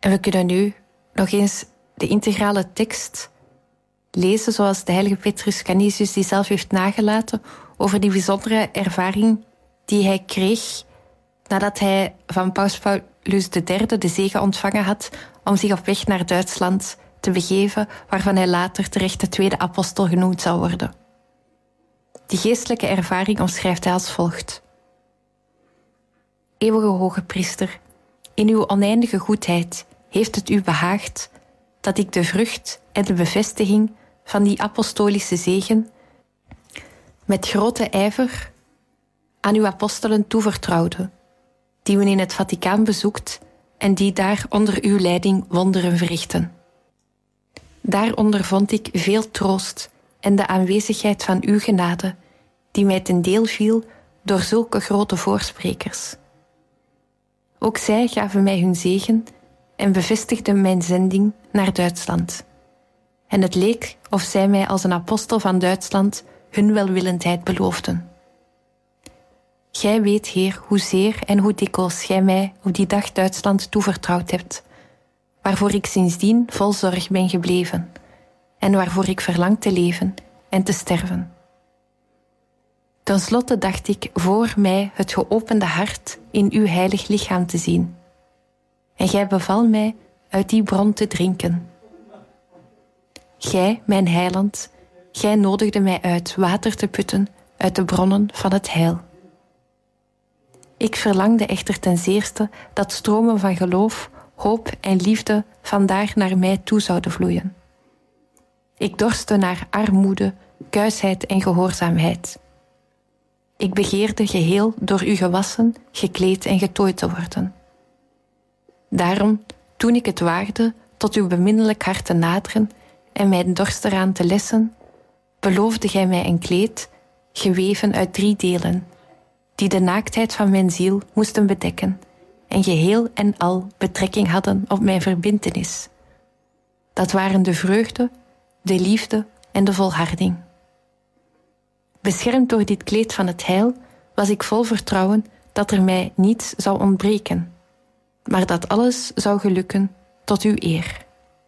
En we kunnen nu nog eens de integrale tekst lezen zoals de heilige Petrus Canisius die zelf heeft nagelaten over die bijzondere ervaring die hij kreeg nadat hij van Paus Paulus III de zegen ontvangen had om zich op weg naar Duitsland te begeven, waarvan hij later terecht de tweede apostel genoemd zou worden. Die geestelijke ervaring omschrijft hij als volgt. Eeuwige hoge priester, in uw oneindige goedheid heeft het u behaagd dat ik de vrucht en de bevestiging van die apostolische zegen met grote ijver aan uw apostelen toevertrouwde, die u in het Vaticaan bezoekt en die daar onder uw leiding wonderen verrichten. Daaronder vond ik veel troost en de aanwezigheid van uw genade, die mij ten deel viel door zulke grote voorsprekers. Ook zij gaven mij hun zegen en bevestigden mijn zending naar Duitsland. En het leek of zij mij als een apostel van Duitsland hun welwillendheid beloofden. Gij weet, Heer, hoezeer en hoe dikwijls gij mij op die dag Duitsland toevertrouwd hebt, waarvoor ik sindsdien vol zorg ben gebleven en waarvoor ik verlang te leven en te sterven. Ten slotte dacht ik voor mij het geopende hart in uw heilig lichaam te zien. En gij beval mij uit die bron te drinken. Gij, mijn heiland, gij nodigde mij uit water te putten uit de bronnen van het heil. Ik verlangde echter ten zeerste dat stromen van geloof, hoop en liefde vandaar naar mij toe zouden vloeien. Ik dorstte naar armoede, kuisheid en gehoorzaamheid. Ik begeerde geheel door u gewassen, gekleed en getooid te worden. Daarom, toen ik het waagde tot uw beminnelijk hart te naderen en mijn dorst eraan te lessen, beloofde gij mij een kleed, geweven uit 3 delen, die de naaktheid van mijn ziel moesten bedekken en geheel en al betrekking hadden op mijn verbintenis. Dat waren de vreugde, de liefde en de volharding. Beschermd door dit kleed van het heil was ik vol vertrouwen dat er mij niets zou ontbreken, maar dat alles zou gelukken tot uw eer.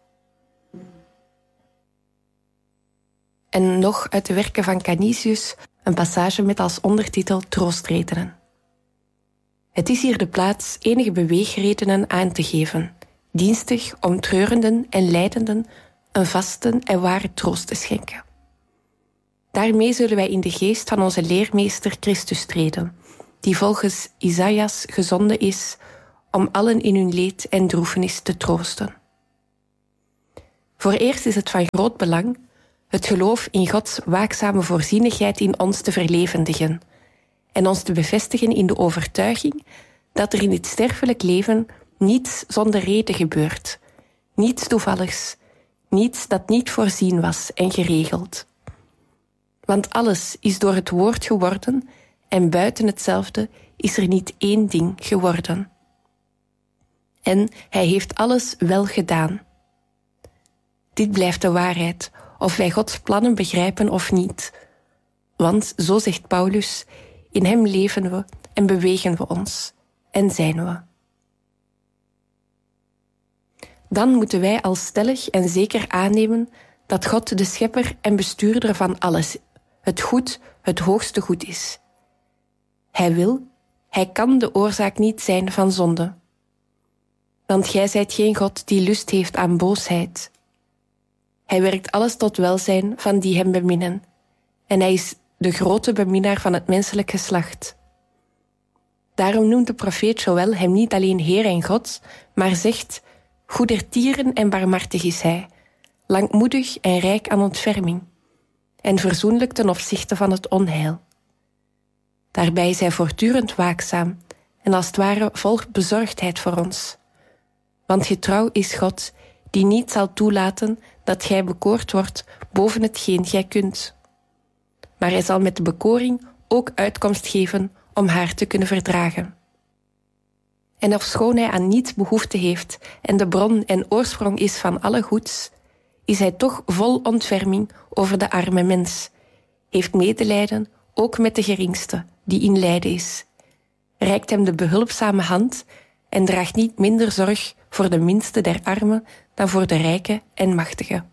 En nog uit de werken van Canisius een passage met als ondertitel Troostredenen. Het is hier de plaats enige beweegredenen aan te geven, dienstig om treurenden en lijdenden een vaste en ware troost te schenken. Daarmee zullen wij in de geest van onze leermeester Christus treden, die volgens Isaïas gezonden is om allen in hun leed en droefenis te troosten. Voor eerst is het van groot belang het geloof in Gods waakzame voorzienigheid in ons te verlevendigen en ons te bevestigen in de overtuiging dat er in dit sterfelijk leven niets zonder reden gebeurt, niets toevalligs, niets dat niet voorzien was en geregeld. Want alles is door het woord geworden en buiten hetzelfde is er niet één ding geworden. En hij heeft alles wel gedaan. Dit blijft de waarheid, of wij Gods plannen begrijpen of niet. Want, zo zegt Paulus, in hem leven we en bewegen we ons en zijn we. Dan moeten wij als stellig en zeker aannemen dat God de schepper en bestuurder van alles, het goed, het hoogste goed is. Hij kan de oorzaak niet zijn van zonde. Want gij zijt geen God die lust heeft aan boosheid. Hij werkt alles tot welzijn van die hem beminnen. En hij is de grote beminnaar van het menselijk geslacht. Daarom noemt de profeet Joël hem niet alleen Heer en God, maar zegt, goedertieren en barmhartig is hij, langmoedig en rijk aan ontferming, en verzoenlijk ten opzichte van het onheil. Daarbij is hij voortdurend waakzaam en als het ware vol bezorgdheid voor ons. Want getrouw is God, die niet zal toelaten dat gij bekoord wordt boven hetgeen gij kunt. Maar hij zal met de bekoring ook uitkomst geven om haar te kunnen verdragen. En ofschoon hij aan niets behoefte heeft en de bron en oorsprong is van alle goeds, is hij toch vol ontferming over de arme mens, heeft medelijden ook met de geringste die in lijden is, reikt hem de behulpzame hand en draagt niet minder zorg voor de minste der armen dan voor de rijken en machtigen.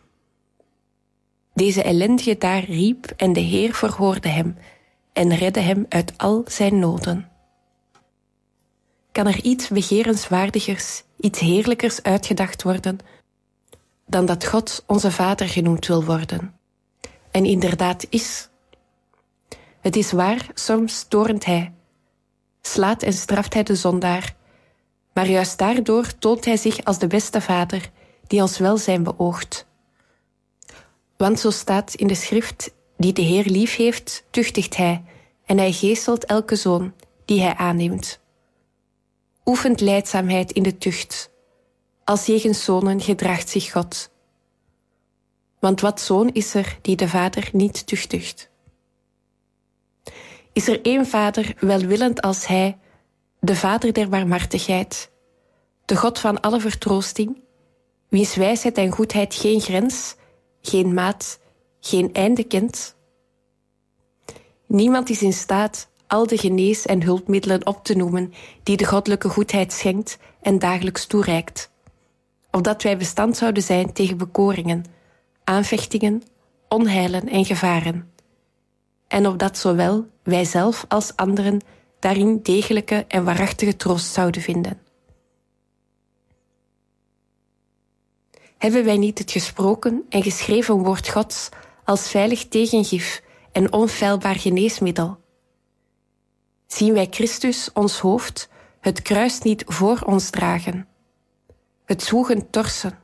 Deze ellendige daar riep en de Heer verhoorde hem en redde hem uit al zijn noden. Kan er iets begerenswaardigers, iets heerlijkers uitgedacht worden dan dat God onze Vader genoemd wil worden? En inderdaad is. Het is waar, soms torent hij, slaat en straft hij de zondaar, maar juist daardoor toont hij zich als de beste Vader die ons welzijn beoogt. Want zo staat in de schrift, die de Heer lief heeft, tuchtigt hij, en hij geestelt elke zoon die hij aanneemt. Oefent lijdzaamheid in de tucht. Als jegens zonen gedraagt zich God. Want wat zoon is er die de Vader niet tuchtigt? Is er één Vader welwillend als Hij, de Vader der barmhartigheid, de God van alle vertroosting, wiens wijsheid en goedheid geen grens, geen maat, geen einde kent? Niemand is in staat al de genees- en hulpmiddelen op te noemen die de goddelijke goedheid schenkt en dagelijks toereikt, opdat wij bestand zouden zijn tegen bekoringen, aanvechtingen, onheilen en gevaren, en opdat zowel wij zelf als anderen daarin degelijke en waarachtige troost zouden vinden. Hebben wij niet het gesproken en geschreven woord Gods als veilig tegengif en onfeilbaar geneesmiddel? Zien wij Christus, ons hoofd, het kruis niet voor ons dragen, het zwoegen torsen?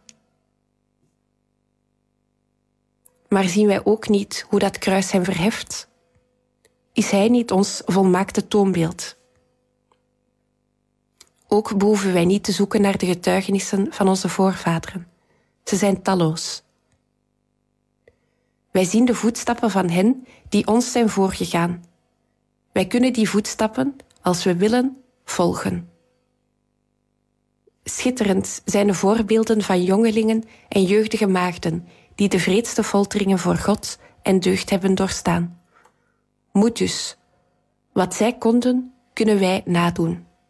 Maar zien wij ook niet hoe dat kruis hem verheft? Is hij niet ons volmaakte toonbeeld? Ook behoeven wij niet te zoeken naar de getuigenissen van onze voorvaderen. Ze zijn talloos. Wij zien de voetstappen van hen die ons zijn voorgegaan. Wij kunnen die voetstappen, als we willen, volgen. Schitterend zijn de voorbeelden van jongelingen en jeugdige maagden die de wreedste folteringen voor God en deugd hebben doorstaan. Moet dus. Wat zij konden, kunnen wij nadoen.